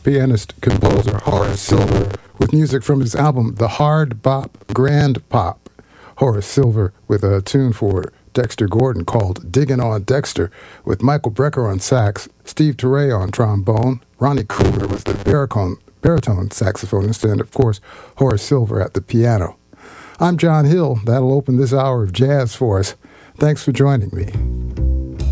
pianist-composer Horace Silver with music from his album The Hard Bop Grand Pop. Horace Silver with a tune for Dexter Gordon called Diggin' on Dexter with Michael Brecker on sax, Steve Turre on trombone, Ronnie Kruger was the baritone saxophonist, and of course Horace Silver at the piano. I'm John Hill. That'll open this hour of jazz for us. Thanks for joining me.